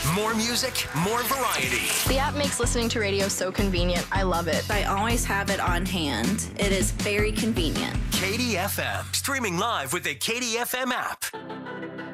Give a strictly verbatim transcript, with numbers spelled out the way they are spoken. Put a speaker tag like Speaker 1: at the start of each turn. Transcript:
Speaker 1: More music, more variety.
Speaker 2: The app makes listening to radio so convenient. I love it.
Speaker 3: I always have it on hand. It is very convenient.
Speaker 1: K D F M, streaming live with the K D F M app.